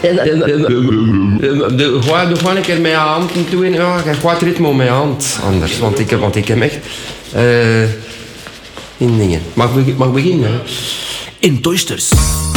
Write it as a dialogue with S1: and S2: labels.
S1: Gewoon een keer met je hand toe. Ja, je gaat het ritme met je hand anders. Want ik heb echt... in dingen. Mag beginnen?
S2: In Toysters.